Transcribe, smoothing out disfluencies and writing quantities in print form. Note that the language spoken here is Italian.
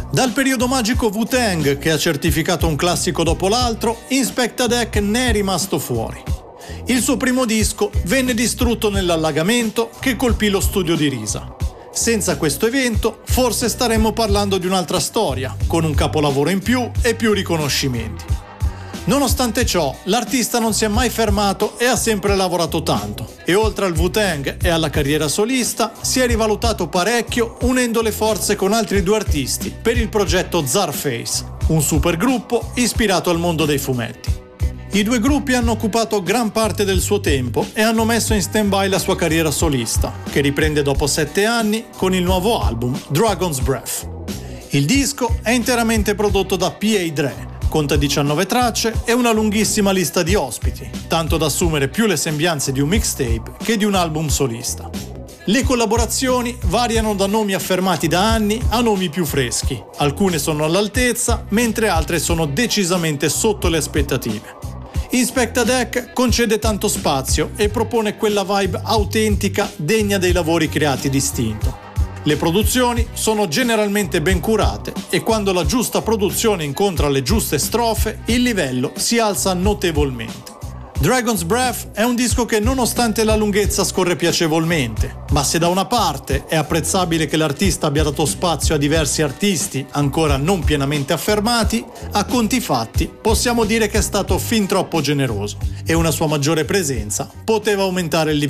Dal periodo magico Wu-Tang, che ha certificato un classico dopo l'altro, Inspectah Deck ne è rimasto fuori. Il suo primo disco venne distrutto nell'allagamento che colpì lo studio di Risa. Senza questo evento, forse staremmo parlando di un'altra storia, con un capolavoro in più e più riconoscimenti. Nonostante ciò, l'artista non si è mai fermato e ha sempre lavorato tanto, e oltre al Wu-Tang e alla carriera solista, si è rivalutato parecchio unendo le forze con altri due artisti per il progetto Czarface, un supergruppo ispirato al mondo dei fumetti. I due gruppi hanno occupato gran parte del suo tempo e hanno messo in stand-by la sua carriera solista, che riprende dopo 7 anni con il nuovo album Dragon's Breath. Il disco è interamente prodotto da P.A. Dre, conta 19 tracce e una lunghissima lista di ospiti, tanto da assumere più le sembianze di un mixtape che di un album solista. Le collaborazioni variano da nomi affermati da anni a nomi più freschi, alcune sono all'altezza, mentre altre sono decisamente sotto le aspettative. Inspectah Deck concede tanto spazio e propone quella vibe autentica degna dei lavori creati distinto. Le produzioni sono generalmente ben curate e quando la giusta produzione incontra le giuste strofe, il livello si alza notevolmente. Dragon's Breath è un disco che nonostante la lunghezza scorre piacevolmente, ma se da una parte è apprezzabile che l'artista abbia dato spazio a diversi artisti ancora non pienamente affermati, a conti fatti possiamo dire che è stato fin troppo generoso e una sua maggiore presenza poteva aumentare il livello